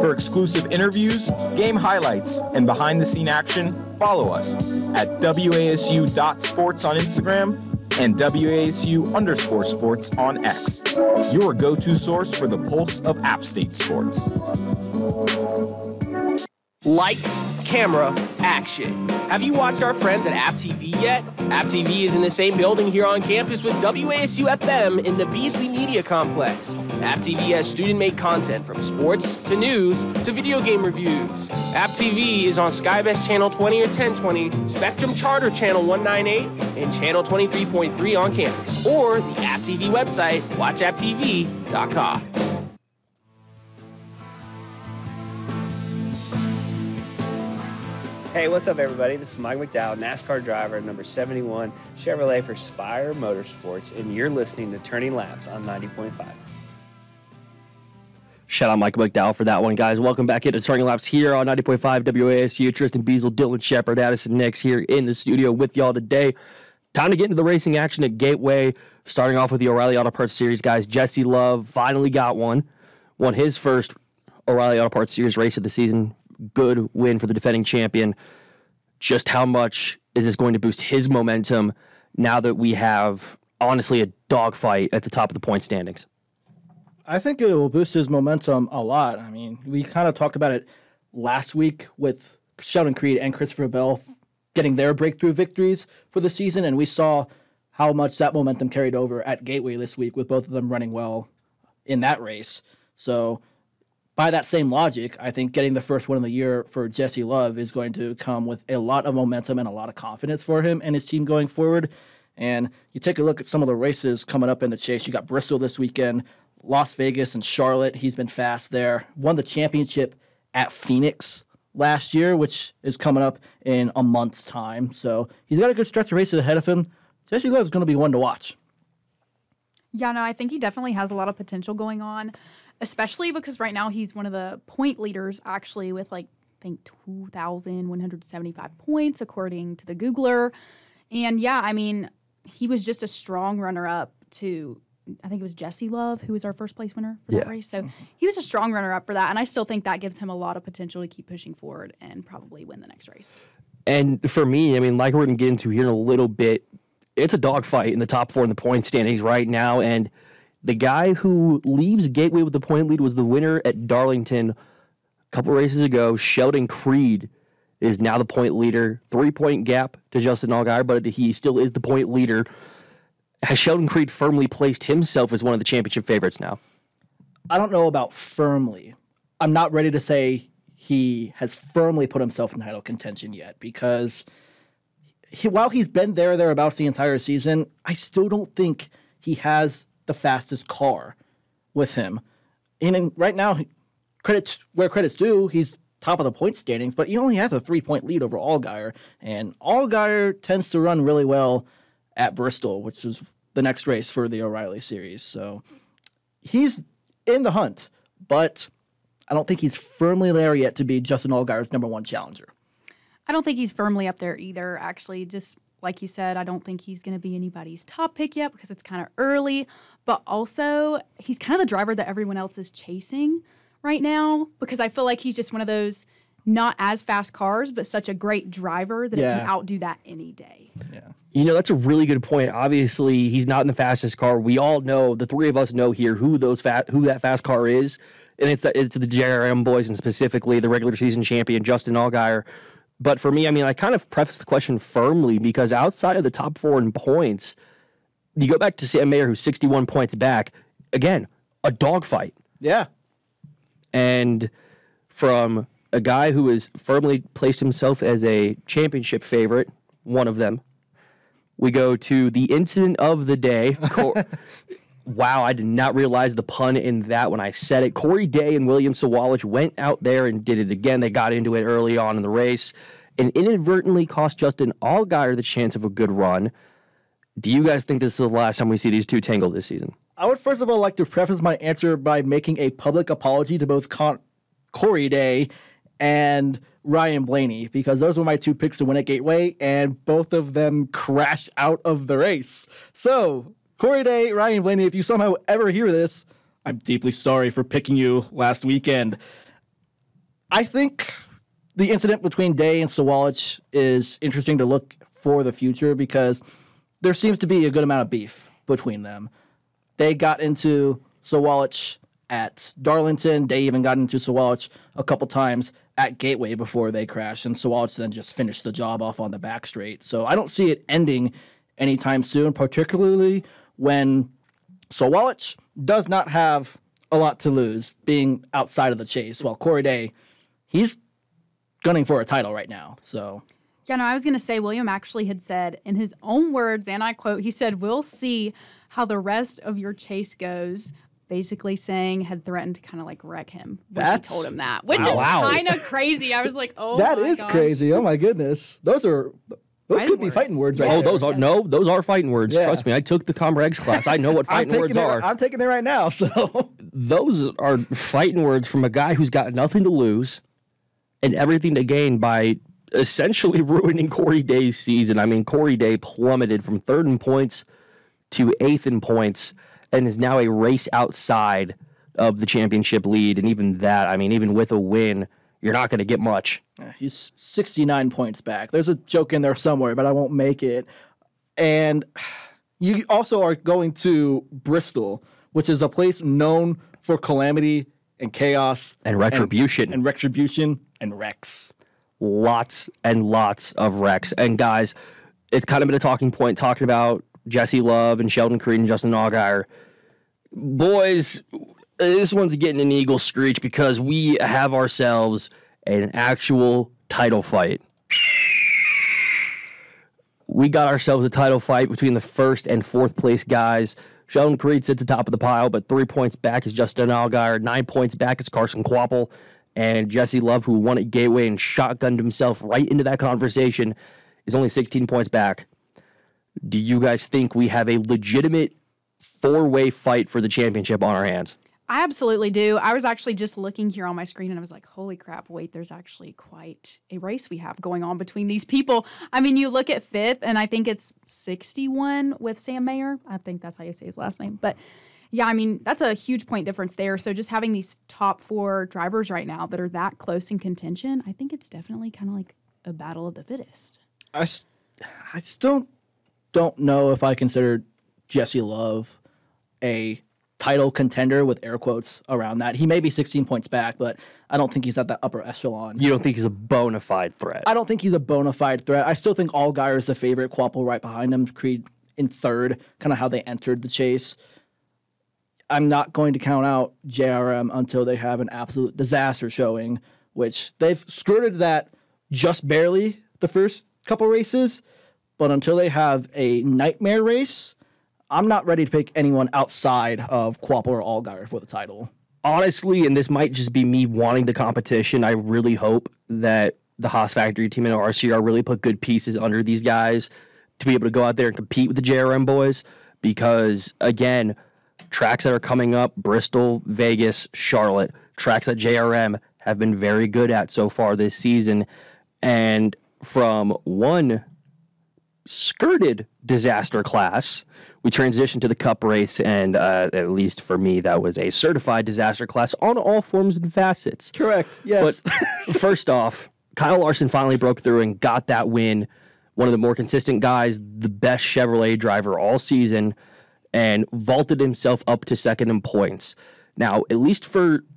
For exclusive interviews, game highlights, and behind-the-scene action, follow us at WASU.sports on Instagram and WASU_sports on X, your go-to source for the pulse of App State sports. Lights, camera, action. Have you watched our friends at App TV yet? App TV is in the same building here on campus with WASU-FM in the Beasley Media Complex. App TV has student-made content from sports to news to video game reviews. App TV is on Skybest Channel 20 or 1020, Spectrum Charter Channel 198, and Channel 23.3 on campus, or the App TV website, watchapptv.com. Hey, what's up, everybody? This is Mike McDowell, NASCAR driver, number 71, Chevrolet for Spire Motorsports, and you're listening to Turning Laps on 90.5. Shout out Mike McDowell for that one, guys. Welcome back into Turning Laps here on 90.5 WASU. Tristan Beazle, Dylan Shepard, Addison Nix here in the studio with y'all today. Time to get into the racing action at Gateway. Starting off with the O'Reilly Auto Parts Series, guys. Jesse Love finally got one. Won his first O'Reilly Auto Parts Series race of the season. Good win for the defending champion. Just how much is this going to boost his momentum now that we have, honestly, a dogfight at the top of the point standings? I think it will boost his momentum a lot. I mean, we kind of talked about it last week with Sheldon Creed and Christopher Bell getting their breakthrough victories for the season, and we saw how much that momentum carried over at Gateway this week with both of them running well in that race. So by that same logic, I think getting the first one of the year for Jesse Love is going to come with a lot of momentum and a lot of confidence for him and his team going forward. And you take a look at some of the races coming up in the chase. You got Bristol this weekend, Las Vegas and Charlotte. He's been fast there. Won the championship at Phoenix last year, which is coming up in a month's time. So he's got a good stretch of races ahead of him. Jesse Love is going to be one to watch. Yeah, no, I think he definitely has a lot of potential going on, especially because right now he's one of the point leaders, actually, with I think 2,175 points, according to the Googler. And yeah, I mean, he was just a strong runner-up to, I think it was Jesse Love, who was our first place winner for that race. So he was a strong runner-up for that, and I still think that gives him a lot of potential to keep pushing forward and probably win the next race. And for me, I mean, like we're going to get into here in a little bit, it's a dogfight in the top four in the point standings right now, and the guy who leaves Gateway with the point lead was the winner at Darlington a couple races ago. Sheldon Creed is now the point leader. 3-point gap to Justin Allgaier, but he still is the point leader. Has Sheldon Creed firmly placed himself as one of the championship favorites now? I don't know about firmly. I'm not ready to say he has firmly put himself in title contention yet because while he's been thereabouts the entire season, I still don't think he has the fastest car with him. And right now, credits where credit's due, he's top of the point standings, but he only has a 3-point lead over Allgaier. And Allgaier tends to run really well at Bristol, which is the next race for the O'Reilly series. So he's in the hunt, but I don't think he's firmly there yet to be Justin Allgaier's number one challenger. I don't think he's firmly up there either, actually. Just like you said, I don't think he's going to be anybody's top pick yet because it's kind of early. But also, he's kind of the driver that everyone else is chasing right now because I feel like he's just one of those not as fast cars, but such a great driver that it can outdo that any day. Yeah. You know, that's a really good point. Obviously, he's not in the fastest car. We all know, the three of us know here who that fast car is, and it's the JRM boys, and specifically the regular season champion, Justin Allgaier. But for me, I mean, I kind of preface the question firmly because outside of the top four in points, you go back to Sam Mayer, who's 61 points back. Again, a dogfight. Yeah. And from a guy who has firmly placed himself as a championship favorite, one of them, we go to the incident of the day. Wow, I did not realize the pun in that when I said it. Corey Day and William Sawalich went out there and did it again. They got into it early on in the race and inadvertently cost Justin Allgaier the chance of a good run. Do you guys think this is the last time we see these two tangle this season? I would first of all like to preface my answer by making a public apology to both Corey Day and Ryan Blaney, because those were my two picks to win at Gateway, and both of them crashed out of the race. So, Corey Day, Ryan Blaney, if you somehow ever hear this, I'm deeply sorry for picking you last weekend. I think the incident between Day and Sawalich is interesting to look for the future because there seems to be a good amount of beef between them. They got into Sawalich at Darlington. Day even got into Sawalich a couple times at Gateway before they crashed, and Sawalich then just finished the job off on the back straight. So I don't see it ending anytime soon, particularly when Sawalich does not have a lot to lose being outside of the chase, while Corey Day, he's gunning for a title right now. So Yeah, no, I was going to say William actually had said in his own words, and I quote, he said, "We'll see how the rest of your chase goes," basically saying had threatened to kind of like wreck him when he told him that, which is kind of crazy. I was like, oh, that my is gosh. crazy. Oh my goodness. Those could be fighting words right there. Those are fighting words. Yeah. Trust me, I took the Comregs class. I know what fighting words are. I'm taking it right now, so. Those are fighting words from a guy who's got nothing to lose and everything to gain by essentially ruining Corey Day's season. I mean, Corey Day plummeted from 3rd in points to 8th in points and is now a race outside of the championship lead. And even that, I mean, even with a win, you're not going to get much. He's 69 points back. There's a joke in there somewhere, but I won't make it. And you also are going to Bristol, which is a place known for calamity and chaos. And retribution. And retribution and wrecks. Lots and lots of wrecks. And guys, it's kind of been a talking point talking about Jesse Love and Sheldon Creed and Justin Allgaier. Boys, this one's getting an eagle screech because we have ourselves an actual title fight. We got ourselves a title fight between the 1st and 4th place guys. Sheldon Creed sits atop of the pile, but 3 points back is Justin Allgaier. 9 points back is Carson Kvapil. And Jesse Love, who won at Gateway and shotgunned himself right into that conversation, is only 16 points back. Do you guys think we have a legitimate 4-way fight for the championship on our hands? I absolutely do. I was actually just looking here on my screen and I was like, holy crap, wait, there's actually quite a race we have going on between these people. I mean, you look at 5th and I think it's 61 with Sam Mayer. I think that's how you say his last name. But yeah, I mean, that's a huge point difference there. So just having these top 4 drivers right now that are that close in contention, I think it's definitely kind of like a battle of the fittest. I still don't know if I consider Jesse Love a title contender with air quotes around that. He may be 16 points back, but I don't think he's at that upper echelon. You don't think he's a bona fide threat? I don't think he's a bona fide threat. I still think Allgaier is the favorite, Kvapil right behind him, Creed in 3rd, kind of how they entered the chase. I'm not going to count out JRM until they have an absolute disaster showing, which they've skirted that just barely the first couple races, but until they have a nightmare race, I'm not ready to pick anyone outside of Kvapil or Allgaier for the title. Honestly, and this might just be me wanting the competition, I really hope that the Haas Factory team and RCR really put good pieces under these guys to be able to go out there and compete with the JRM boys because, again, tracks that are coming up, Bristol, Vegas, Charlotte, tracks that JRM have been very good at so far this season. And from one skirted disaster class, we transitioned to the Cup race, and at least for me, that was a certified disaster class on all forms and facets. Correct, yes. But first off, Kyle Larson finally broke through and got that win. One of the more consistent guys, the best Chevrolet driver all season, and vaulted himself up to 2nd in points. Now, at least for